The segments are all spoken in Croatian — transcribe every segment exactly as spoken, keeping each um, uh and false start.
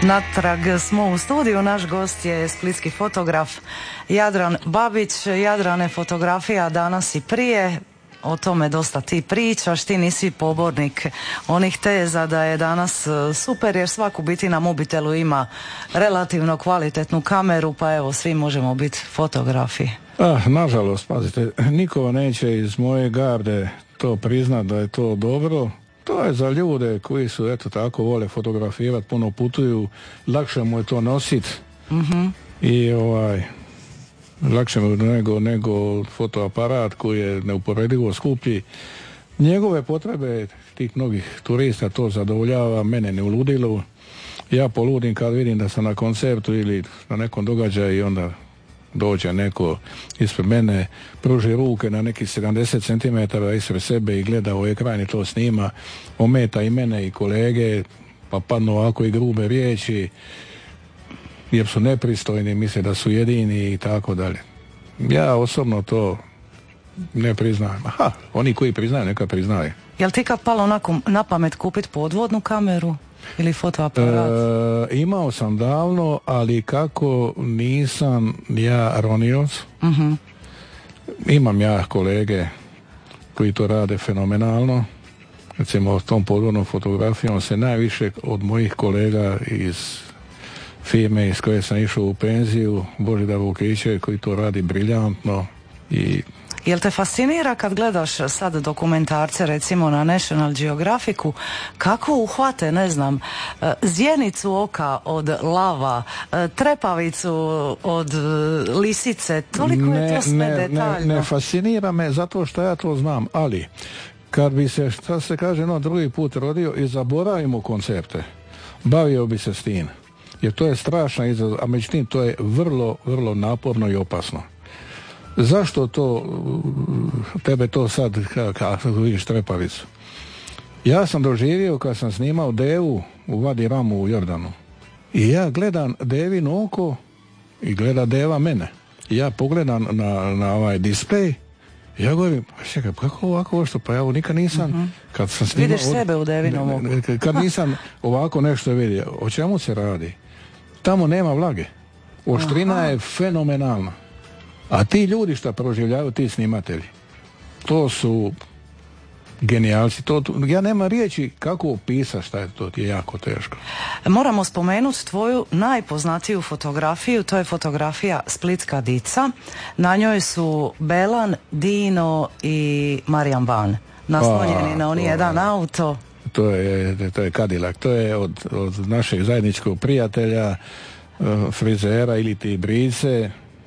Natrag smo u studiju, naš gost je splitski fotograf Jadran Babić. Jadrane, fotografija danas i prije, o tome dosta ti pričaš, ti nisi pobornik onih teza da je danas super jer svak u biti na mobitelu ima relativno kvalitetnu kameru, pa evo svi možemo biti fotografi. Ah, nažalost, pazite, niko neće iz moje garde to priznat da je to dobro. To je za ljude koji su, eto tako, vole fotografirati, puno putuju, lakše mu je to nositi. Mm-hmm. I ovaj, lakše mu nego, nego fotoaparat koji je neuporedivo skuplji. Njegove potrebe tih mnogih turista to zadovoljava, mene ne uludilu. Ja poludim kad vidim da sam na koncertu ili na nekom događaju i onda dođe neko ispred mene, pruži ruke na nekih sedamdeset centimetara ispred sebe i gleda u ekran i to snima, ometa i mene i kolege, pa padnu ovako i grube riječi jer su nepristojni, misle da su jedini i tako dalje. Ja osobno to ne priznajem. Aha, oni koji priznaju, neka priznaju. Jel ti kad palo onako na pamet kupiti podvodnu kameru ili fotoaparat? E, imao sam davno, ali kako nisam ja ronioc, uh-huh. Imam ja kolege koji to rade fenomenalno. Recimo s tom podvodnom fotografijom se najviše od mojih kolega iz firme iz koje sam išao u penziju, Božidar Vukićev, koji to radi briljantno. I jel te fascinira kad gledaš sad dokumentarce recimo na National Geographicu kako uhvate, ne znam, zjenicu oka od lava, trepavicu od lisice, toliko ne, je to sve ne, detaljno. Ne, ne fascinira me zato što ja to znam, ali kad bi se, šta se kaže, no drugi put rodio i zaboravimo koncepte, bavio bi se s tim. Jer to je strašna izazov, a međutim to je vrlo, vrlo naporno i opasno. Zašto to, tebe to sad, kako vidiš trepavicu? Ja sam doživio kad sam snimao Devu u Vadi Ramu u Jordanu. I ja gledam Devino oko i gleda Deva mene. I ja pogledam na, na ovaj displej i ja govorim, čekaj, kako ovako što, pa ja ovo nikad nisam, mm-hmm. kad sam snimao... Vidiš sebe u Devinom oku. Kad nisam ovako nešto vidio, o čemu se radi? Tamo nema vlage. Oštrina Aha. je fenomenalna. A ti ljudi što proživljavaju, ti snimatelji, to su genijalci. To, ja nema riječi kako opisati šta je to, je jako teško. Moramo spomenuti tvoju najpoznatiju fotografiju, to je fotografija Splitska dica. Na njoj su Belan, Dino i Marijan Ban. Naslonjeni na oni jedan auto. To je, to je Cadillac, to je od, od našeg zajedničkog prijatelja, frizera ili ti Brice.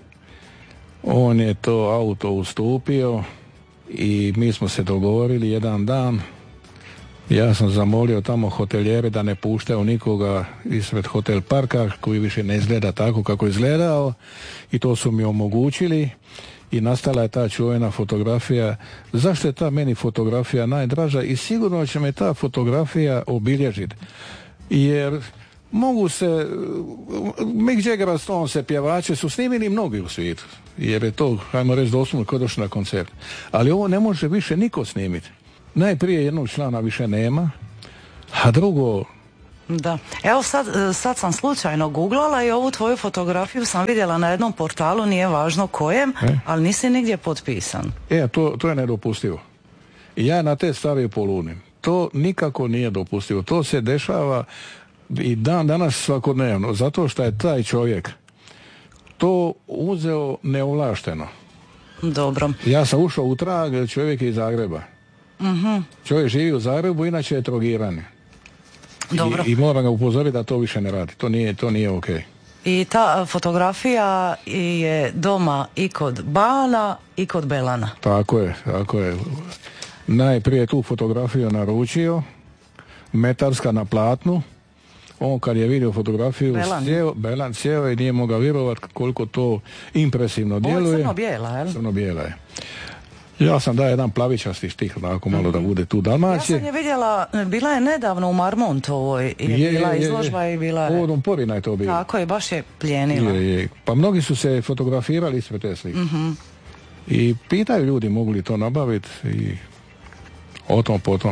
On je to auto ustupio i mi smo se dogovorili jedan dan. Ja sam zamolio tamo hotelijere da ne puštaju nikoga ispred hotel parka koji više ne izgleda tako kako je izgledao i to su mi omogućili i nastala je ta čuvena fotografija. Zašto je ta meni fotografija najdraža i sigurno će me ta fotografija obilježiti jer mogu se, Mick Jagger, Stones, pjevače su snimili mnogi u svijetu, jer je to, hajmo reći, doslovno kod došli na koncert. Ali ovo ne može više niko snimiti. Najprije jednog člana više nema, a drugo... Da. Evo sad, sad sam slučajno googlala i ovu tvoju fotografiju sam vidjela na jednom portalu, nije važno kojem, e? ali nisi nigdje potpisan. E, to, to je nedopustivo. I ja na te stvari poludim. To nikako nije dopustivo. To se dešava i dan danas svakodnevno, zato što je taj čovjek to uzeo neovlašteno. Dobro. Ja sam ušao u trag, čovjek je iz Zagreba. Uh-huh. Čovjek živi u Zagrebu, inače je drogiran. Dobro. I, I moram ga upozoriti da to više ne radi. To nije, to nije ok. I ta fotografija je doma i kod Bana i kod Belana. Tako je, tako je. Najprije tu fotografiju naručio, metarska na platnu. On kad je vidio fotografiju Belan, sjeo, Belan sjeo i nije mogao vjerovati koliko to impresivno djeluje. Ovo je crno-bijela, jel? Crno-bijela je. Ja sam dao jedan plavičasti štih, onako malo da bude tu Dalmacije. Ja sam je vidjela, bila je nedavno u Marmontovoj, je, je bila je, izložba je, i bila je... Povodom Porina je to bilo. Tako je, baš je pljenila. Je, je. Pa mnogi su se fotografirali ispred te slike. Mm-hmm. I pitaju ljudi mogu li to nabaviti i o tom potom.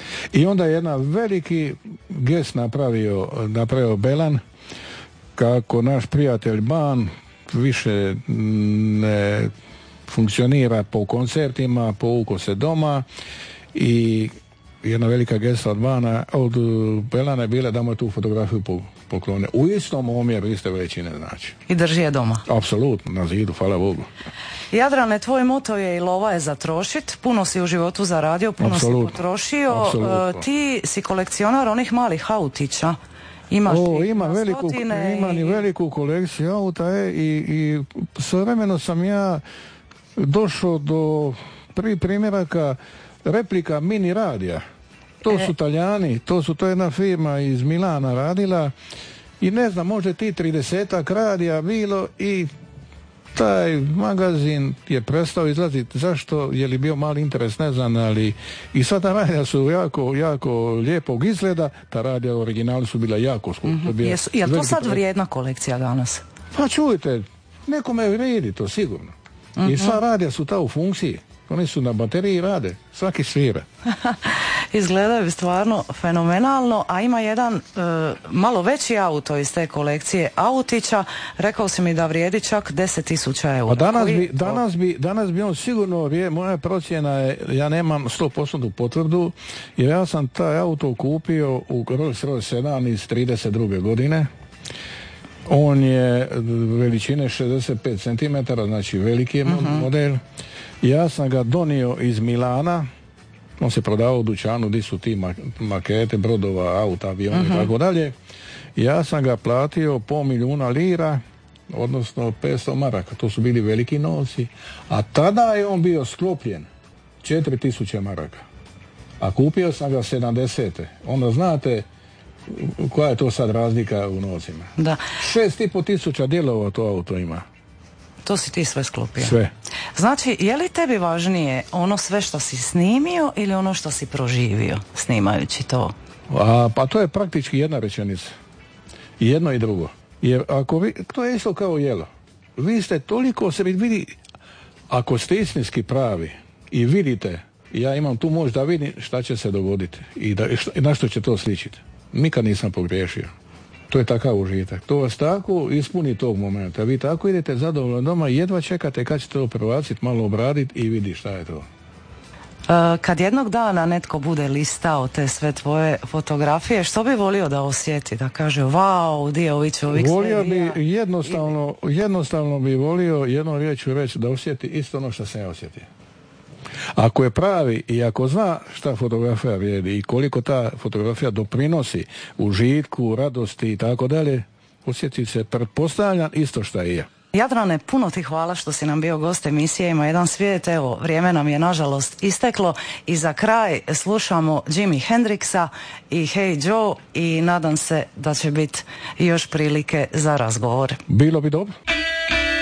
I onda je jedan veliki gest napravio, napravio Belan, kako naš prijatelj Ban više ne funkcionira po koncertima, povuko se doma i jedna velika gesta od Bana, od Belana je bila da mu je tu fotografiju poklone. U istom omjeru iste veličine, znači. I drži je doma. Apsolutno, na zidu, hvala Bogu. Jadrane, tvoj moto je i lova je za trošit, puno si u životu zaradio, puno Apsolutno. si potrošio. Apsolutno. Ti si kolekcionar onih malih autića. Imaš o, ih ima na veliku, stotine ima i... ni veliku kolekciju auta e, i, i svojevremeno sam ja došao do prvi primjeraka replika mini radija. To su Talijani, to su to jedna firma iz Milana radila i ne znam, možda ti tridesetak radija bilo i taj magazin je prestao izlaziti. Zašto? Je li bio mali interes, ne znam, ali i sva ta radija su jako, jako lijepog izgleda, ta radija u originalu su bila jako skupa. Mm-hmm. Jesu, je li to sad vrijedna kolekcija danas? Pa čujte, nekome vrijedi to sigurno. Mm-hmm. I sva radija su ta u funkciji. Oni su na bateriji rade, svaki svira. Izgledaju stvarno fenomenalno, a ima jedan e, malo veći auto iz te kolekcije autića, rekao si mi da vrijedi čak deset tisuća eura. A danas Koji... bi, danas bi, danas bi on sigurno, moja procjena je, ja nemam sto posto potvrdu, jer ja sam taj auto kupio u Rolls Royce sedan iz trideset druge godine. On je veličine šezdeset pet centimetara, znači veliki je uh-huh. model. Ja sam ga donio iz Milana, on se prodavao u dućanu gdje su ti makete, brodova, auta, avioni i uh-huh. tako dalje. Ja sam ga platio po milijuna lira, odnosno petsto maraka, to su bili veliki novci, a tada je on bio sklopljen četiri tisuće maraka. A kupio sam ga sedamdesete. Onda znate koja je to sad razlika u novcima. Da. Šest i po tisuća dijelova to auto ima. To si ti sve sklopio. Sve. Znači, je li tebi važnije ono sve što si snimio ili ono što si proživio snimajući to? A, pa to je praktički jedna rečenica. I jedno i drugo. Jer ako vi, to je isto kao jelo. Vi ste toliko se vidi, ako ste istinski pravi i vidite, ja imam tu moć da vidim šta će se dogoditi i, da, i na što će to sličiti. Nikad nisam pogriješio. To je takav užitak. To vas tako ispuni tog momenta. Vi tako idete zadovoljno doma i jedva čekate kad ćete to provaciti, malo obraditi i vidi šta je to. Kad jednog dana netko bude listao te sve tvoje fotografije, što bi volio da osjeti? Da kaže, wow, di je ovi čovjek sve volio bi jednostavno, jednostavno bi volio jednom riječju reći da osjeti isto ono što sam ja osjetio. Ako je pravi i ako zna šta fotografija vrijedi i koliko ta fotografija doprinosi užitku, radosti i tako dalje, osjeti se, pretpostavljam, isto šta i ja. Jadrane, puno ti hvala što si nam bio gost emisije Ima jedan svijet. Evo, vrijeme nam je nažalost isteklo i za kraj slušamo Jimi Hendrixa i Hey Joe i nadam se da će biti još prilike za razgovor. Bilo bi dobro.